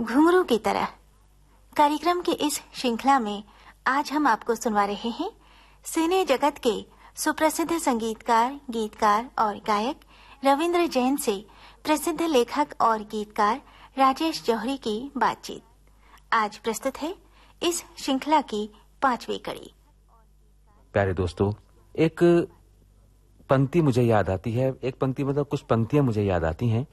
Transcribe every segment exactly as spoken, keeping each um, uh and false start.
घुंघरू की तरह कार्यक्रम की इस श्रृंखला में आज हम आपको सुनवा रहे हैं सिने जगत के सुप्रसिद्ध संगीतकार, गीतकार और गायक रविंद्र जैन से प्रसिद्ध लेखक और गीतकार राजेश जौहरी की बातचीत। आज प्रस्तुत है इस श्रृंखला की पांचवी कड़ी। प्यारे दोस्तों, एक पंक्ति मुझे याद आती है, एक पंक्ति मतलब कुछ पंक्तियां मुझे याद आती हैं।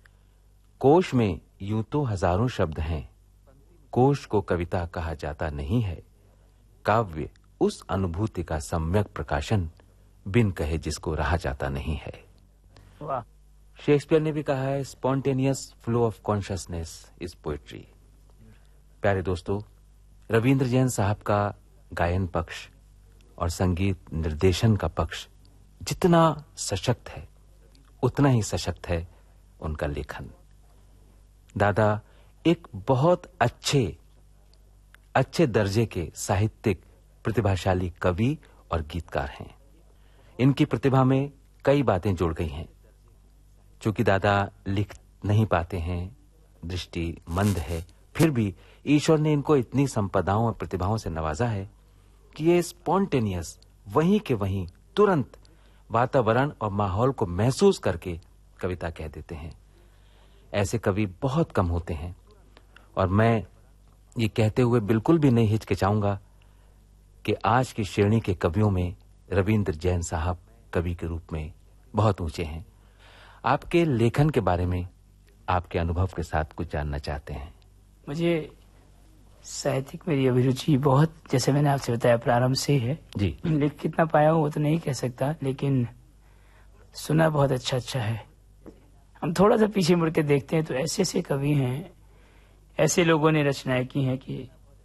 कोश में यूं तो हजारों शब्द हैं, कोश को कविता कहा जाता नहीं है। काव्य उस अनुभूति का सम्यक प्रकाशन, बिन कहे जिसको रहा जाता नहीं है। वाह। शेक्सपियर ने भी कहा है, spontaneous flow of consciousness is poetry. प्यारे दोस्तों, रविंद्र जैन साहब का गायन पक्ष और संगीत निर्देशन का पक्ष जितना सशक्त है, उतना ही सशक्त है उनका लेखन। दादा एक बहुत अच्छे अच्छे दर्जे के साहित्यिक प्रतिभाशाली कवि और गीतकार हैं। इनकी प्रतिभा में कई बातें जुड़ गई हैं। चूंकि दादा लिख नहीं पाते हैं, दृष्टि मंद है, फिर भी ईश्वर ने इनको इतनी संपदाओं और प्रतिभाओं से नवाजा है कि ये स्पॉन्टेनियस वहीं के वहीं तुरंत वातावरण और माहौल को महसूस करके कविता कह देते हैं। ऐसे कवि बहुत कम होते हैं और मैं ये कहते हुए बिल्कुल भी नहीं हिचकिचाऊंगा कि आज की श्रेणी के कवियों में रविंद्र जैन साहब कवि के रूप में बहुत ऊंचे हैं। आपके लेखन के बारे में, आपके अनुभव के साथ कुछ जानना चाहते हैं। मुझे साहित्यिक मेरी अभिरुचि बहुत, जैसे मैंने आपसे बताया, प्रारंभ से है जी। लिख कितना पाया हूँ वो तो नहीं कह सकता, लेकिन सुना बहुत अच्छा अच्छा है। हम थोड़ा सा पीछे मुड़ के देखते हैं तो ऐसे ऐसे कवि हैं, ऐसे लोगों ने रचनाएं की हैं कि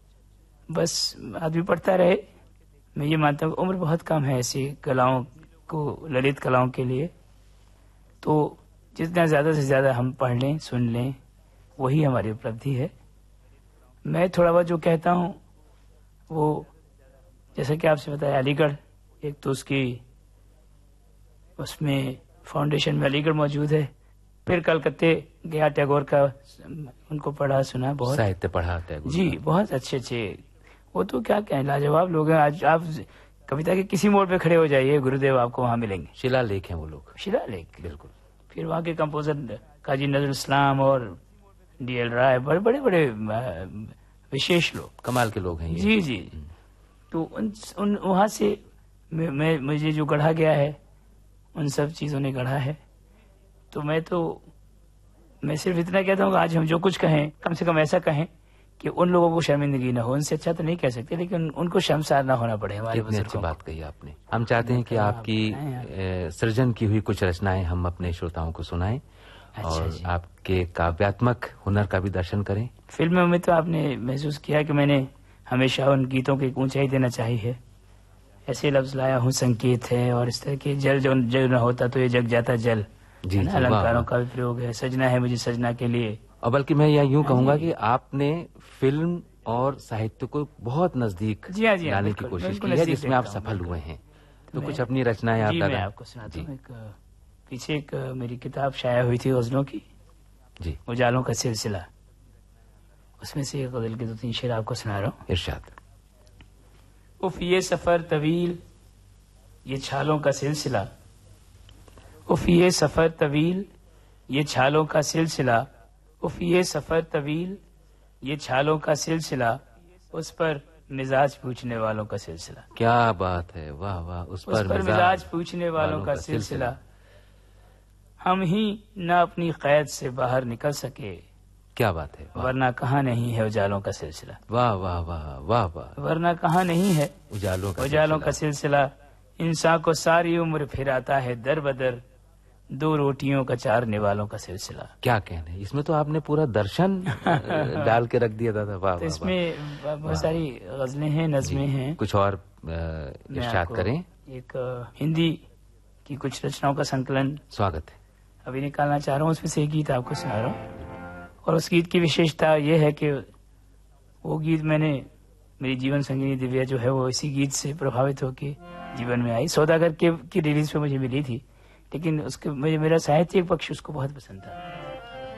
बस आदमी पढ़ता रहे। मैं ये मानता हूँ उम्र बहुत कम है ऐसी कलाओं को, ललित कलाओं के लिए। तो जितना ज्यादा से ज्यादा हम पढ़ लें, सुन लें, वही हमारी उपलब्धि है। मैं थोड़ा बहुत जो कहता हूँ वो, जैसा कि आपसे बताया, अलीगढ़ एक तो उसकी उसमें फाउंडेशन में अलीगढ़ मौजूद है। फिर कलकत्ते गया, टैगोर का उनको पढ़ा सुना, बहुत साहित्य पढ़ा टैगोर जी, बहुत अच्छे अच्छे। वो तो क्या कहें, लाजवाब लोग हैं। आज आप कविता के किसी मोड़ पे खड़े हो जाइए, गुरुदेव आपको वहां मिलेंगे। शिलालेख हैं वो लोग, शिलालेख बिल्कुल। फिर वहाँ के कंपोजर काजी नजरुल इस्लाम और डी एल राय, बड़े बड़े बड़े विशेष लोग, कमाल के लोग हैं ये। जी जी। तो उन, उन वहां से मैं, मैं मुझे जो गढ़ा गया है, उन सब चीजों ने गढ़ा है। तो मैं तो मैं सिर्फ इतना कहता हूँ कि आज हम जो कुछ कहें, कम से कम ऐसा कहें कि उन लोगों को शर्मिंदगी न हो। उनसे अच्छा तो नहीं कह सकते, लेकिन उनको शर्मसार ना होना पड़े हमारे कितनी अच्छी बुजुर्गों बात कही आपने। हम चाहते हैं कि आपकी ए, सृजन की हुई कुछ रचनाएं हम अपने श्रोताओं को सुनाएं। अच्छा और जी। आपके काव्यात्मक हुनर का भी दर्शन करें। फिल्मों में तो आपने महसूस किया कि मैंने हमेशा उन गीतों की ऊंचाई देना चाहिए। ऐसे लफ्ज लाया हूँ, संकेत है, और इस तरह के जल जो जल न होता तो ये जग जाता जल, जी, जी, अलंकारों का भी प्रयोग है। सजना है मुझे सजना के लिए। और बल्कि मैं यह यूं कहूंगा कि आपने फिल्म और साहित्य को बहुत नजदीक जी हाँ, जी हाँ, लाने की बिल्कुल, कोशिश बिल्कुल की है, नजदीक जिसमें आप देखता हूँ, सफल बिल्कुल। हुए हैं। तो मैं- कुछ अपनी रचनाएं आप जी, मैं दादा। आपको सुनाता जी हूँ। एक पीछे एक मेरी किताब शाया हुई थी गजलों की, जी, उजालों का सिलसिला। उसमें से एक गजल के दो तीन शेर आपको सुना रहा हूँ। इरशाद। उफ ये सफर तवील, ये छालों का सिलसिला। उफ ये सफर तवील, ये छालों का सिलसिला। उफ ये सफर तवील, ये छालों का सिलसिला। उस पर मिजाज पूछने वालों का सिलसिला। क्या बात है, वाह वाह। उस उस पर पर मिजाज पूछने वालों का सिलसिला। हम ही न अपनी कैद से बाहर निकल सके, क्या बात है, वाह वरना कहाँ नहीं है उजालों का सिलसिला। वाह वाह वाह वाह वाह। वरना कहाँ नहीं है उजालों का उजालों का सिलसिला। इंसान को सारी उम्र फिराता है दर बदर, दो रोटियों का चारने वालों का सिलसिला। क्या कहने, इसमें तो आपने पूरा दर्शन डाल के रख दिया दादा। वाह तो वाह। इसमें बहुत सारी गजलें हैं, नज़में हैं। कुछ और अ, इरशाद करें। एक अ, हिंदी की कुछ रचनाओं का संकलन स्वागत है। अभी निकालना चाह रहा हूँ, उसमें से एक गीत आपको सुना रहा हूँ। और उस गीत की विशेषता यह है कि वो गीत मैंने, मेरी जीवन संगिनी दिव्या जो है वो इसी गीत से प्रभावित होकर जीवन में आई। सौदागर के की रिलीज पे मुझे मिली थी, लेकिन उसके मुझे मेरा साहित्यिक पक्ष उसको बहुत पसंद था।